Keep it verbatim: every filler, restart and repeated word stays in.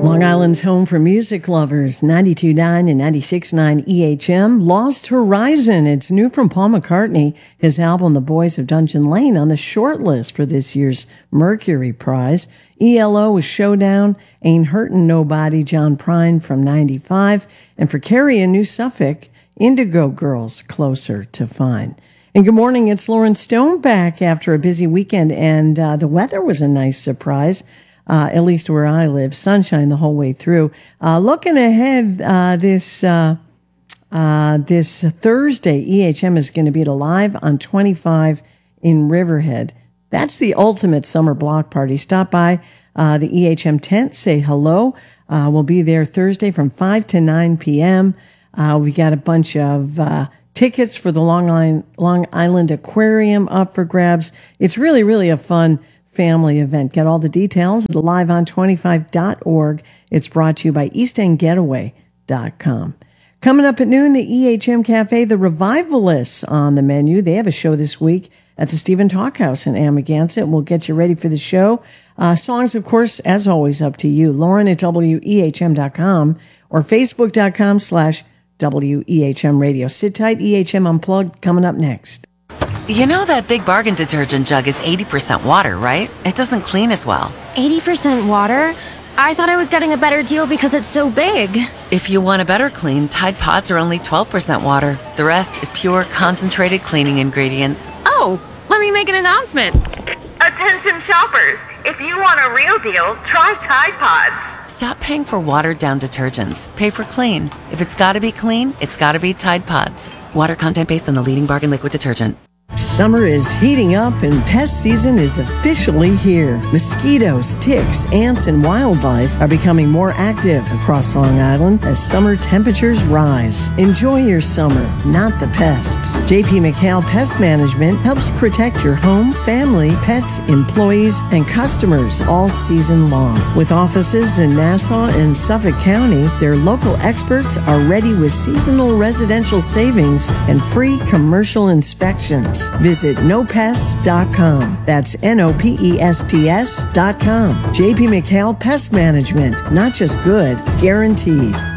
Long Island's home for music lovers, ninety-two point nine and ninety-six point nine E H M. Lost Horizon. It's new from Paul McCartney. His album, The Boys of Dungeon Lane, on the short list for this year's Mercury Prize. E L O with Showdown, Ain't Hurtin' Nobody, John Prine from ninety-five. And for Carrie in New Suffolk, Indigo Girls, Closer to Fine. And good morning, it's Lauren Stone back after a busy weekend, and uh, the weather was a nice surprise. Uh, at least where I live, sunshine the whole way through. Uh, looking ahead, uh, this, uh, uh, this Thursday, E H M is going to be at Alive on twenty-five in Riverhead. That's the ultimate summer block party. Stop by, uh, the E H M tent, say hello. Uh, we'll be there Thursday from five to nine p.m. Uh, we got a bunch of, uh, tickets for the Long Island, Long Island Aquarium up for grabs. It's really, really a fun family event. Get all the details at alive on twenty-five dot org. It's brought to you by east end getaway dot com. Coming up at noon, the E H M Cafe, the Revivalists on the menu. They have a show this week at the Stephen Talkhouse in Amagansett. We'll get you ready for the show. Uh, songs, of course, as always, up to you. Lauren at W E H M dot com or Facebook dot com slash W E H M radio. Sit tight, E H M Unplugged coming up next. You know that Big Bargain detergent jug is eighty percent water, right? It doesn't clean as well. eighty percent water? I thought I was getting a better deal because it's so big. If you want a better clean, Tide Pods are only twelve percent water. The rest is pure, concentrated cleaning ingredients. Oh, let me make an announcement. Attention shoppers, if you want a real deal, try Tide Pods. Stop paying for watered-down detergents. Pay for clean. If it's gotta be clean, it's gotta be Tide Pods. Water content based on the leading Bargain liquid detergent. Summer is heating up and pest season is officially here. Mosquitoes, ticks, ants, and wildlife are becoming more active across Long Island as summer temperatures rise. Enjoy your summer, not the pests. J P McHale Pest Management helps protect your home, family, pets, employees, and customers all season long. With offices in Nassau and Suffolk County, their local experts are ready with seasonal residential savings and free commercial inspections. Visit no pests dot com. That's N O P E S T S dot com. J P McHale Pest Management. Not just good, guaranteed.